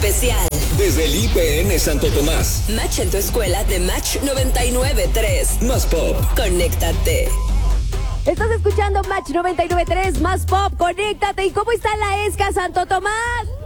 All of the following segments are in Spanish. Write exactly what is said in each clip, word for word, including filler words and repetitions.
especial. Desde el I P N Santo Tomás. Match en tu escuela de Match noventa y nueve punto tres. Más pop. Conéctate. Estás escuchando Match noventa y nueve punto tres, Más pop, conéctate. ¿Y cómo está la ESCA Santo Tomás?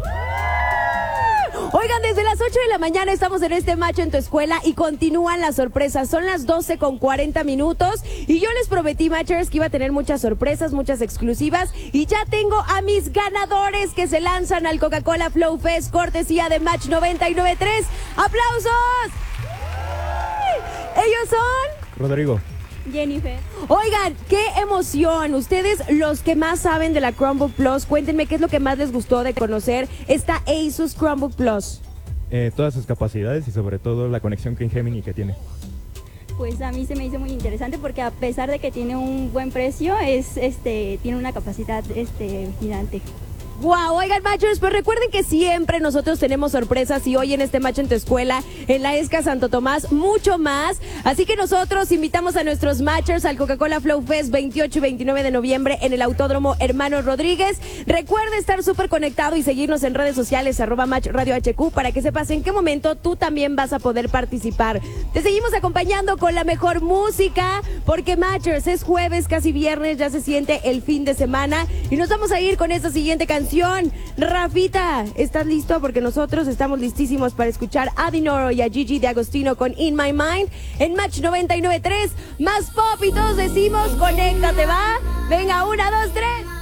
Oigan, desde las ocho de la mañana estamos en este Match en tu escuela y continúan las sorpresas. Son las doce con cuarenta minutos y yo les prometí, Matchers, que iba a tener muchas sorpresas, muchas exclusivas, y ya tengo a mis ganadores que se lanzan al Coca-Cola Flow Fest, cortesía de Match noventa y nueve punto tres. ¡Aplausos! Ellos son... Rodrigo. Jennifer. Oigan, qué emoción. Ustedes, los que más saben de la Chromebook Plus, cuéntenme qué es lo que más les gustó de conocer esta Asus Chromebook Plus. Eh, todas sus capacidades y sobre todo la conexión con Gemini que tiene. Pues a mí se me hizo muy interesante porque a pesar de que tiene un buen precio, es este tiene una capacidad este gigante. Wow, oigan, Matchers, pues recuerden que siempre nosotros tenemos sorpresas y hoy en este Match en tu escuela, en la ESCA Santo Tomás, mucho más. Así que nosotros invitamos a nuestros Matchers al Coca-Cola Flow Fest veintiocho y veintinueve de noviembre en el Autódromo Hermanos Rodríguez. Recuerda estar súper conectado y seguirnos en redes sociales, arroba Match Radio H Q, para que sepas en qué momento tú también vas a poder participar. Te seguimos acompañando con la mejor música, porque Matchers, es jueves, casi viernes, ya se siente el fin de semana y nos vamos a ir con esta siguiente canción. Rafita, ¿estás listo? Porque nosotros estamos listísimos para escuchar a Dinoro y a Gigi de Agostino con In My Mind en Match noventa y nueve punto tres, Más pop, y todos decimos conéctate, ¿va? Venga, una, dos, tres.